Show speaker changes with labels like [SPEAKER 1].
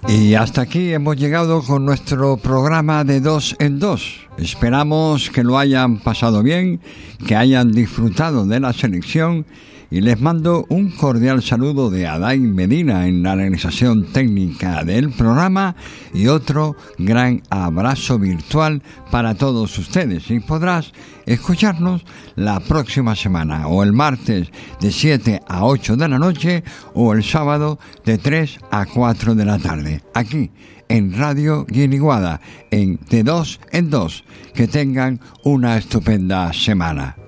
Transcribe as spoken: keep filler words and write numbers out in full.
[SPEAKER 1] Y hasta aquí hemos llegado con nuestro programa de dos en dos. Esperamos que lo hayan pasado bien, que hayan disfrutado de la selección y les mando un cordial saludo de Adai Medina en la realización técnica del programa y otro gran abrazo virtual para todos ustedes. Y podrás escucharnos la próxima semana o el martes de siete a ocho de la noche o el sábado de tres a cuatro de la tarde, aquí en Radio Guiniguada, en De Dos en Dos. Que tengan una estupenda semana.